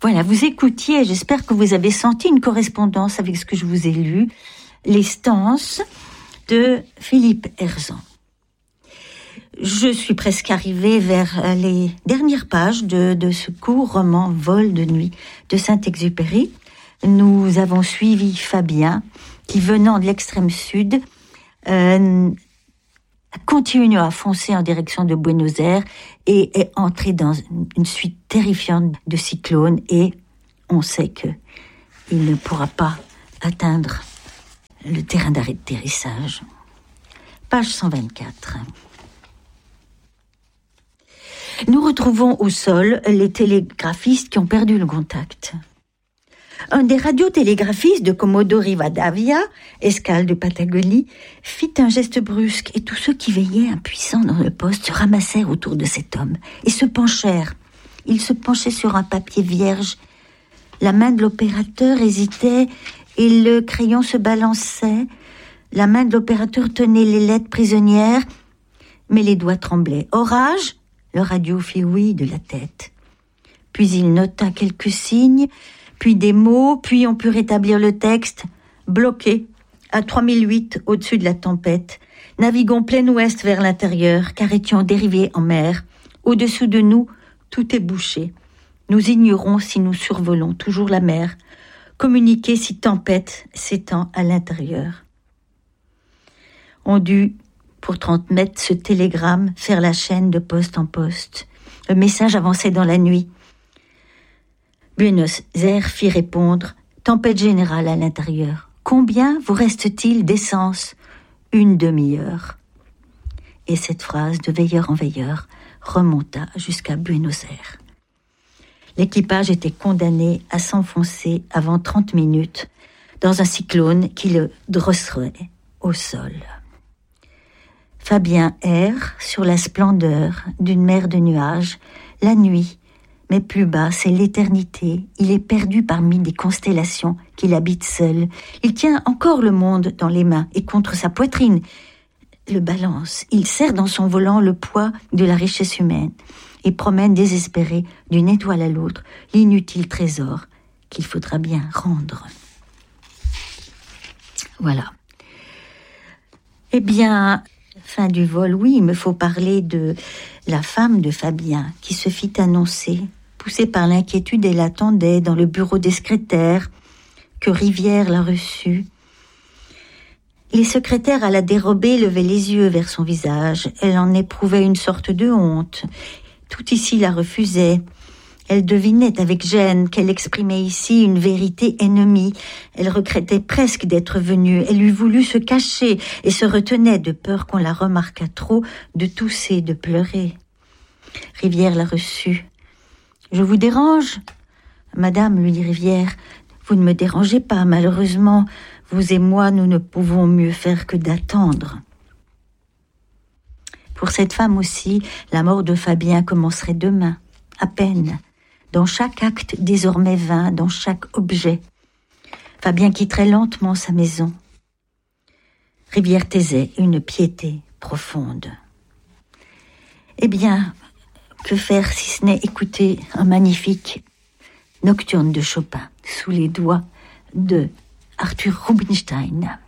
Voilà, vous écoutiez, j'espère que vous avez senti une correspondance avec ce que je vous ai lu, Les Stances de Philippe Herzan. Je suis presque arrivée vers les dernières pages de ce court roman Vol de nuit de Saint-Exupéry. Nous avons suivi Fabien, qui venant de l'extrême sud, continue à foncer en direction de Buenos Aires et est entré dans une suite terrifiante de cyclones et on sait qu'il ne pourra pas atteindre le terrain d'atterrissage. Page 124. Nous retrouvons au sol les télégraphistes qui ont perdu le contact. Un des radiotélégraphistes de Comodoro Rivadavia, escale de Patagonie, fit un geste brusque et tous ceux qui veillaient impuissants dans le poste se ramassèrent autour de cet homme et se penchèrent. Il se penchait sur un papier vierge. La main de l'opérateur hésitait et le crayon se balançait. La main de l'opérateur tenait les lettres prisonnières, mais les doigts tremblaient. « Orage ?» Le radio fit oui de la tête. Puis il nota quelques signes, puis des mots, puis on put rétablir le texte. Bloqué, à 3008 au-dessus de la tempête. Naviguons plein ouest vers l'intérieur, car étions dérivés en mer. Au-dessous de nous, tout est bouché. Nous ignorons si nous survolons toujours la mer. Communiquer si tempête s'étend à l'intérieur. On dut, pour 30 mètres, ce télégramme, faire la chaîne de poste en poste. Le message avançait dans la nuit. Buenos Aires fit répondre « Tempête générale à l'intérieur. Combien vous reste-t-il d'essence ? 1 demi-heure. » Et cette phrase, de veilleur en veilleur, remonta jusqu'à Buenos Aires. L'équipage était condamné à s'enfoncer avant 30 minutes dans un cyclone qui le drosserait au sol. Fabien erre sur la splendeur d'une mer de nuages, la nuit, mais plus bas, c'est l'éternité. Il est perdu parmi des constellations qu'il habite seul. Il tient encore le monde dans les mains et contre sa poitrine le balance. Il serre dans son volant le poids de la richesse humaine et promène désespéré d'une étoile à l'autre l'inutile trésor qu'il faudra bien rendre. Voilà. Eh bien, fin du vol, oui, il me faut parler de la femme de Fabien qui se fit annoncer, poussée par l'inquiétude, elle attendait dans le bureau des secrétaires que Rivière la reçut. Les secrétaires à la dérobée levaient les yeux vers son visage. Elle en éprouvait une sorte de honte. Tout ici la refusait. Elle devinait avec gêne qu'elle exprimait ici une vérité ennemie. Elle regrettait presque d'être venue. Elle eût voulu se cacher et se retenait de peur qu'on la remarquât trop, de tousser, de pleurer. Rivière la reçut. « Je vous dérange ?» ?»« Madame, lui dit Rivière, vous ne me dérangez pas. Malheureusement, vous et moi, nous ne pouvons mieux faire que d'attendre. » Pour cette femme aussi, la mort de Fabien commencerait demain, à peine, dans chaque acte désormais vain, dans chaque objet. Fabien quitterait lentement sa maison. Rivière taisait une piété profonde. Eh bien, que faire si ce n'est écouter un magnifique nocturne de Chopin sous les doigts de Arthur Rubinstein.